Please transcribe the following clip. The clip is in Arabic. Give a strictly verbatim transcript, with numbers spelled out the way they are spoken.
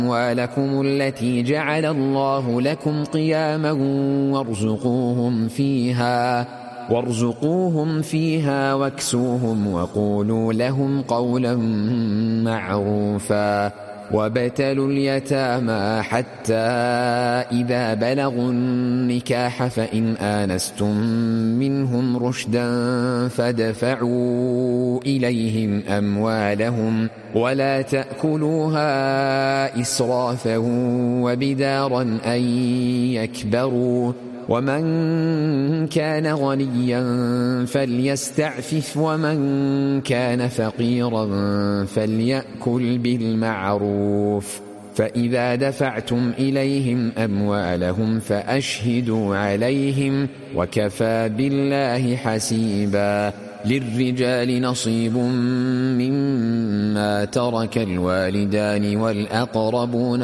أموالكم التي جعل الله لكم قياما وارزقوهم فيها وارزقوهم فيها واكسوهم وقولوا لهم قولا معروفا وابتلوا اليتامى حتى إذا بلغوا النكاح فإن آنستم منهم رشدا فادفعوا إليهم أموالهم ولا تأكلوها إسرافا وبدارا أن يكبروا ومن كان غنيا فليستعفف ومن كان فقيرا فليأكل بالمعروف فإذا دفعتم إليهم أموالهم فأشهدوا عليهم وكفى بالله حسيبا. للرجال نصيب مما ترك الوالدان والأقربون